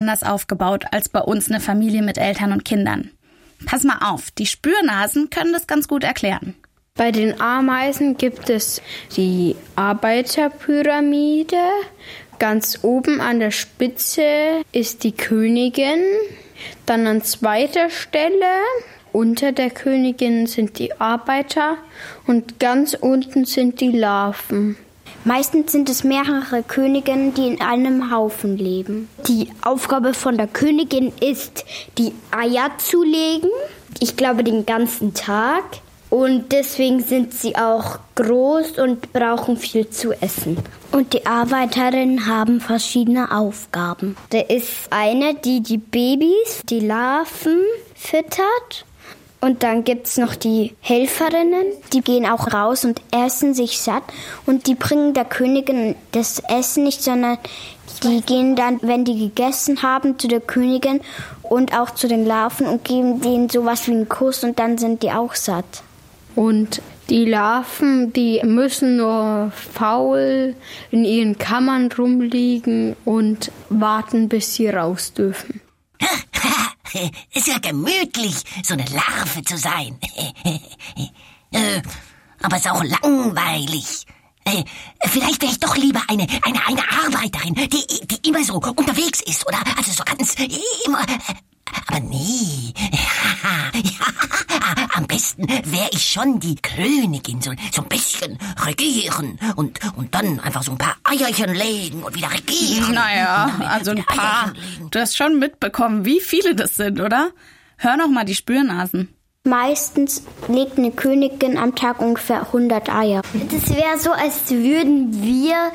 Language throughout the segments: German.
anders aufgebaut als bei uns eine Familie mit Eltern und Kindern. Pass mal auf, die Spürnasen können das ganz gut erklären. Bei den Ameisen gibt es die Arbeiterpyramide. Ganz oben an der Spitze ist die Königin. Dann an zweiter Stelle unter der Königin sind die Arbeiter und ganz unten sind die Larven. Meistens sind es mehrere Königinnen, die in einem Haufen leben. Die Aufgabe von der Königin ist, die Eier zu legen. Ich glaube, den ganzen Tag. Und deswegen sind sie auch groß und brauchen viel zu essen. Und die Arbeiterinnen haben verschiedene Aufgaben. Da ist eine, die die Babys, die Larven füttert. Und dann gibt's noch die Helferinnen, die gehen auch raus und essen sich satt. Und die bringen der Königin das Essen nicht, sondern die gehen dann, wenn die gegessen haben, zu der Königin und auch zu den Larven und geben denen sowas wie einen Kuss und dann sind die auch satt. Und die Larven, die müssen nur faul in ihren Kammern rumliegen und warten, bis sie raus dürfen. Ist ja gemütlich, so eine Larve zu sein. Aber ist auch langweilig. Vielleicht wäre ich doch lieber eine Arbeiterin, die immer so unterwegs ist, oder? Also so ganz immer... Aber nee, am besten wäre ich schon die Königin, so ein bisschen regieren und dann einfach so ein paar Eierchen legen und wieder regieren. Naja, also ein paar. Du hast schon mitbekommen, wie viele das sind, oder? Hör noch mal die Spürnasen. Meistens legt eine Königin am Tag ungefähr 100 Eier. Das wäre so, als würden wir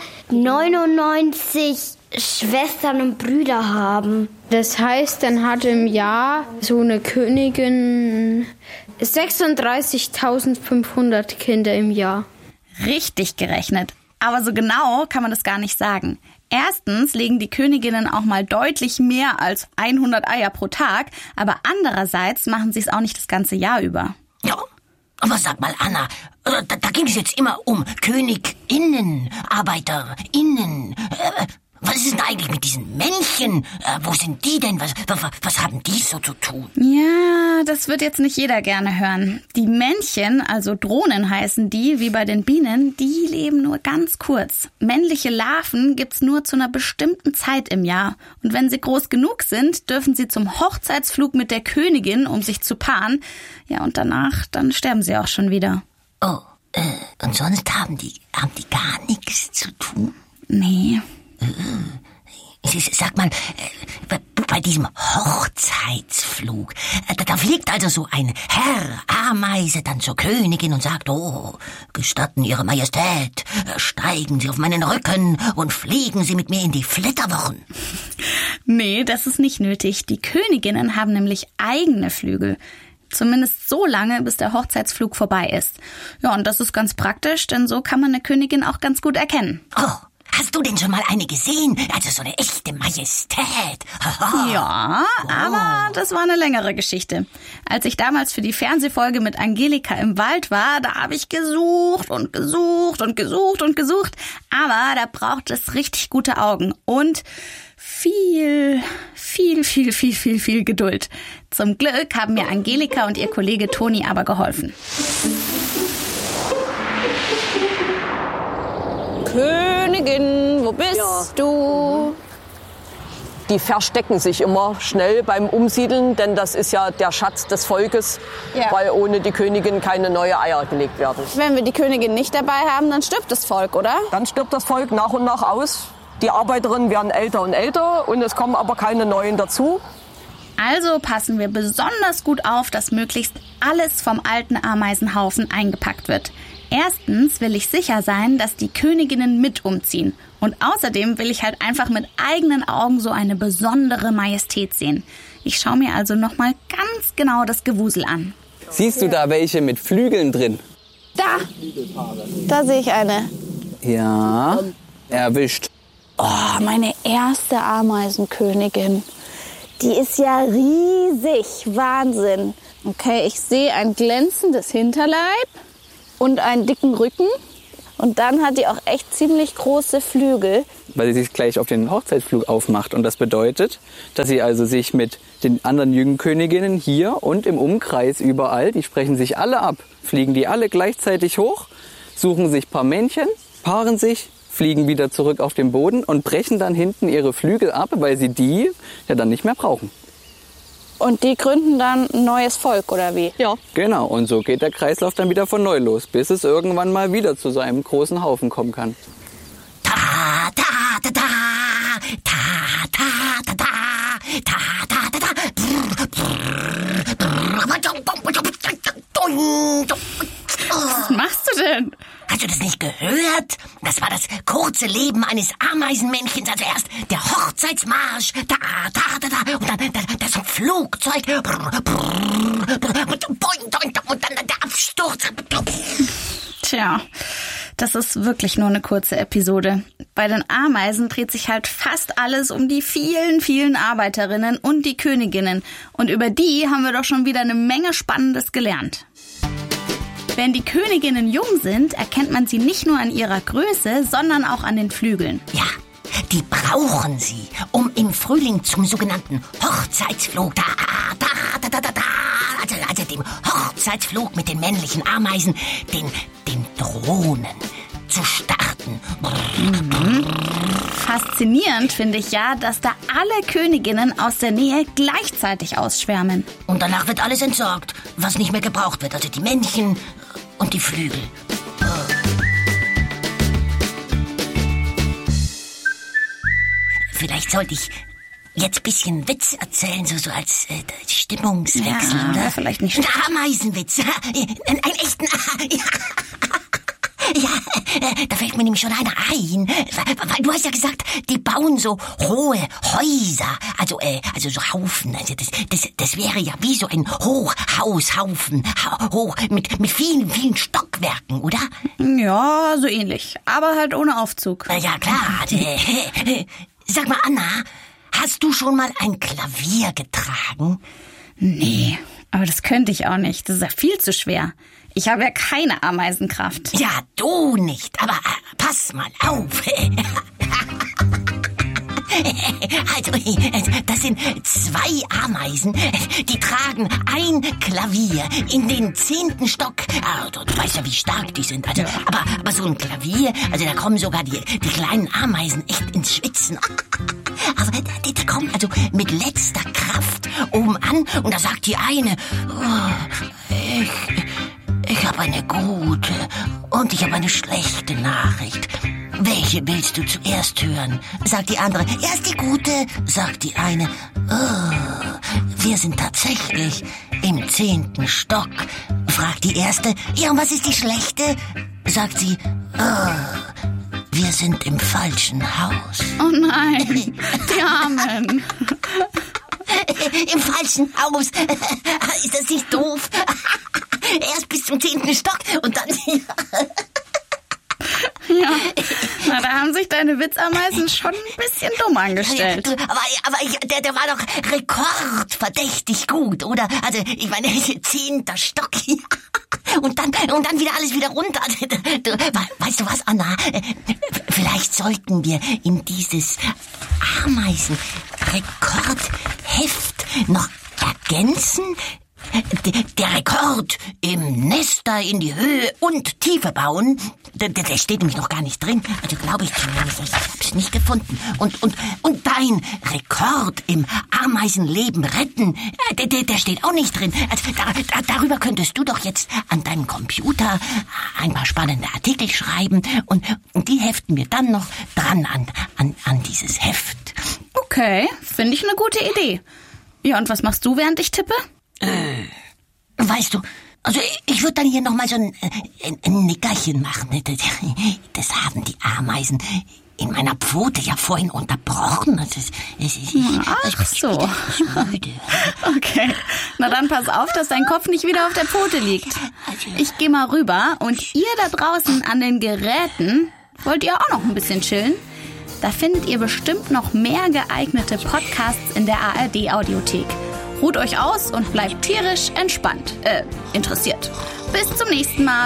99 Schwestern und Brüder haben. Das heißt, dann hat im Jahr so eine Königin 36.500 Kinder im Jahr. Richtig gerechnet. Aber so genau kann man das gar nicht sagen. Erstens legen die Königinnen auch mal deutlich mehr als 100 Eier pro Tag, aber andererseits machen sie es auch nicht das ganze Jahr über. Ja, aber sag mal, Anna, da ging es jetzt immer um KönigInnen, ArbeiterInnen. Was ist denn eigentlich mit diesen Männchen? Wo sind die denn? Was haben die so zu tun? Ja, das wird jetzt nicht jeder gerne hören. Die Männchen, also Drohnen heißen die, wie bei den Bienen, die leben nur ganz kurz. Männliche Larven gibt's nur zu einer bestimmten Zeit im Jahr. Und wenn sie groß genug sind, dürfen sie zum Hochzeitsflug mit der Königin, um sich zu paaren. Ja, und danach, dann sterben sie auch schon wieder. Oh, und sonst haben die gar nichts zu tun? Nee. Sag mal, bei diesem Hochzeitsflug, da fliegt also so ein Herr Ameise dann zur Königin und sagt, oh, gestatten Ihre Majestät, steigen Sie auf meinen Rücken und fliegen Sie mit mir in die Flitterwochen. Nee, das ist nicht nötig. Die Königinnen haben nämlich eigene Flügel. Zumindest so lange, bis der Hochzeitsflug vorbei ist. Ja, und das ist ganz praktisch, denn so kann man eine Königin auch ganz gut erkennen. Oh. Hast du denn schon mal eine gesehen? Also so eine echte Majestät. Ja, aber das war eine längere Geschichte. Als ich damals für die Fernsehfolge mit Angelika im Wald war, da habe ich gesucht. Aber da braucht es richtig gute Augen und viel Geduld. Zum Glück haben mir Angelika und ihr Kollege Toni aber geholfen. Königin, wo bist du? Die verstecken sich immer schnell beim Umsiedeln, denn das ist ja der Schatz des Volkes, weil ohne die Königin keine neuen Eier gelegt werden. Wenn wir die Königin nicht dabei haben, dann stirbt das Volk, oder? Dann stirbt das Volk nach und nach aus. Die Arbeiterinnen werden älter und älter und es kommen aber keine neuen dazu. Also passen wir besonders gut auf, dass möglichst alles vom alten Ameisenhaufen eingepackt wird. Erstens will ich sicher sein, dass die Königinnen mit umziehen. Und außerdem will ich halt einfach mit eigenen Augen so eine besondere Majestät sehen. Ich schaue mir also nochmal ganz genau das Gewusel an. Siehst du da welche mit Flügeln drin? Da sehe ich eine. Ja, erwischt. Oh, meine erste Ameisenkönigin. Die ist ja riesig. Wahnsinn. Okay, ich sehe ein glänzendes Hinterleib und einen dicken Rücken. Und dann hat die auch echt ziemlich große Flügel. Weil sie sich gleich auf den Hochzeitsflug aufmacht. Und das bedeutet, dass sie also sich mit den anderen Jungköniginnen hier und im Umkreis überall, die sprechen sich alle ab, fliegen die alle gleichzeitig hoch, suchen sich ein paar Männchen, paaren sich, fliegen wieder zurück auf den Boden und brechen dann hinten ihre Flügel ab, weil sie die ja dann nicht mehr brauchen. Und die gründen dann ein neues Volk, oder wie? Ja. Genau, und so geht der Kreislauf dann wieder von neu los, bis es irgendwann mal wieder zu so einem großen Haufen kommen kann. Ta ta ta ta ta ta ta ta ta ta ta ta. Was machst du denn? Hast du das nicht gehört? Das war das kurze Leben eines Ameisenmännchens. Also erst der Hochzeitsmarsch, da, da, da, da, und dann das Flugzeug, und dann der Absturz. Tja, das ist wirklich nur eine kurze Episode. Bei den Ameisen dreht sich halt fast alles um die vielen, vielen Arbeiterinnen und die Königinnen. Und über die haben wir doch schon wieder eine Menge Spannendes gelernt. Wenn die Königinnen jung sind, erkennt man sie nicht nur an ihrer Größe, sondern auch an den Flügeln. Ja, die brauchen sie, um im Frühling zum sogenannten Hochzeitsflug, also dem Hochzeitsflug mit den männlichen Ameisen, den Drohnen, zu starten. Faszinierend finde ich ja, dass da alle Königinnen aus der Nähe gleichzeitig ausschwärmen. Und danach wird alles entsorgt, was nicht mehr gebraucht wird, also die Männchen und die Flügel. Vielleicht sollte ich jetzt ein bisschen Witz erzählen, so als Stimmungswechsel, Ja, oder? vielleicht nicht. Ein Ameisenwitz. Einen echten... Ja, da fällt mir nämlich schon einer ein. Weil du hast ja gesagt, die bauen so hohe Häuser. Also so Haufen. Also das wäre ja wie so ein Hochhaushaufen. Hoch mit vielen, vielen Stockwerken, oder? Ja, so ähnlich. Aber halt ohne Aufzug. Ja, klar. Sag mal, Anna, hast du schon mal ein Klavier getragen? Nee, aber das könnte ich auch nicht. Das ist ja viel zu schwer. Ich habe ja keine Ameisenkraft. Ja, du nicht, aber pass mal auf. Also, das sind 2 Ameisen, die tragen ein Klavier in den 10. Stock. Du weißt ja, wie stark die sind. Also, aber so ein Klavier, also da kommen sogar die kleinen Ameisen echt ins Schwitzen. Aber die kommen also mit letzter Kraft oben an und da sagt die eine, ich habe eine gute und ich habe eine schlechte Nachricht. Welche willst du zuerst hören? Sagt die andere. Erst die gute, sagt die eine. Wir sind tatsächlich im 10. Stock. Fragt die erste. Ja, und was ist die schlechte? Sagt sie. Wir sind im falschen Haus. Oh nein, die Armen. Im falschen Haus. Ist das nicht doof? Erst bis zum 10. Stock und dann... Ja, na, da haben sich deine Witzameisen schon ein bisschen dumm angestellt. Aber der war doch rekordverdächtig gut, oder? Also, ich meine, 10. Stock. Und dann wieder alles wieder runter. Weißt du was, Anna? Vielleicht sollten wir in dieses Ameisenrekordheft noch ergänzen. Der Rekord im Nester in die Höhe und Tiefe bauen, der steht nämlich noch gar nicht drin. Also glaube ich zumindest, ich hab's nicht gefunden. Und dein Rekord im Ameisenleben retten, der steht auch nicht drin. Also darüber könntest du doch jetzt an deinem Computer ein paar spannende Artikel schreiben und die heften wir dann noch dran an dieses Heft. Okay, finde ich eine gute Idee. Ja, und was machst du, während ich tippe? Weißt du, also ich würde dann hier nochmal so ein Nickerchen machen. Das haben die Ameisen in meiner Pfote ja vorhin unterbrochen. Ach so. Okay, na dann pass auf, dass dein Kopf nicht wieder auf der Pfote liegt. Ich gehe mal rüber und ihr da draußen an den Geräten, wollt ihr auch noch ein bisschen chillen? Da findet ihr bestimmt noch mehr geeignete Podcasts in der ARD-Audiothek. Ruht euch aus und bleibt tierisch interessiert. Bis zum nächsten Mal.